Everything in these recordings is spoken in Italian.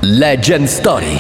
Legend Story.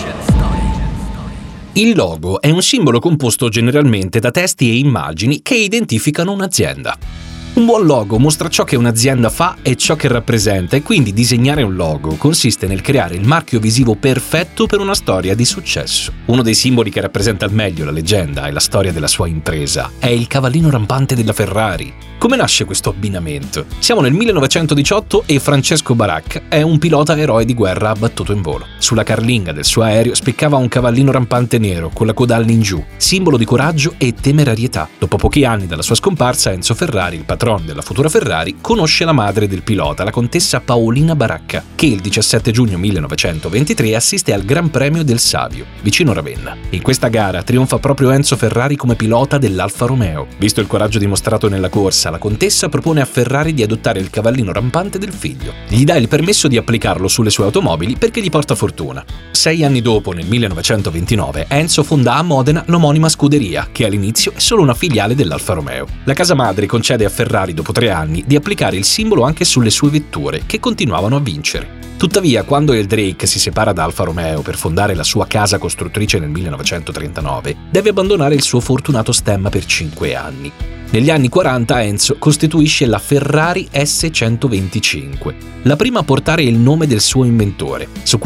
Il logo è un simbolo composto generalmente da testi e immagini che identificano un'azienda. Un buon logo mostra ciò che un'azienda fa e ciò che rappresenta, e quindi disegnare un logo consiste nel creare il marchio visivo perfetto per una storia di successo. Uno dei simboli che rappresenta al meglio la leggenda e la storia della sua impresa è il cavallino rampante della Ferrari. Come nasce questo abbinamento? Siamo nel 1918 e Francesco Baracca è un pilota eroe di guerra abbattuto in volo. Sulla carlinga del suo aereo spiccava un cavallino rampante nero con la coda all'ingiù, simbolo di coraggio e temerarietà. Dopo pochi anni dalla sua scomparsa, Enzo Ferrari, il patron della futura Ferrari, conosce la madre del pilota, la contessa Paolina Baracca, che il 17 giugno 1923 assiste al Gran Premio del Savio, vicino Ravenna. In questa gara trionfa proprio Enzo Ferrari come pilota dell'Alfa Romeo. Visto il coraggio dimostrato nella corsa, la contessa propone a Ferrari di adottare il cavallino rampante del figlio. Gli dà il permesso di applicarlo sulle sue automobili perché gli porta fortuna. 6 anni dopo, nel 1929, Enzo fonda a Modena l'omonima scuderia, che all'inizio è solo una filiale dell'Alfa Romeo. La casa madre concede a Ferrari, dopo 3 anni, di applicare il simbolo anche sulle sue vetture, che continuavano a vincere. Tuttavia, quando il Drake si separa da Alfa Romeo per fondare la sua casa costruttrice nel 1939, deve abbandonare il suo fortunato stemma per 5 anni. Negli anni 40 Enzo costituisce la Ferrari S125, la prima a portare il nome del suo inventore. Su